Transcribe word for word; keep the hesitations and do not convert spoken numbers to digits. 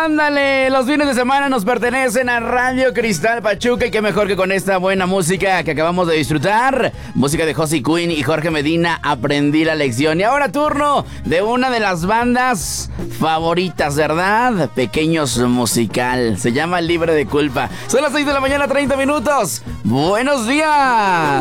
Ándale, los fines de semana nos pertenecen a Radio Cristal Pachuca y qué mejor que con esta buena música que acabamos de disfrutar. Música de Josie Quinn y Jorge Medina, aprendí la lección. Y ahora turno de una de las bandas favoritas, ¿verdad? Pequeños Musical, se llama Libre de Culpa. Son las seis de la mañana, treinta minutos. ¡Buenos días!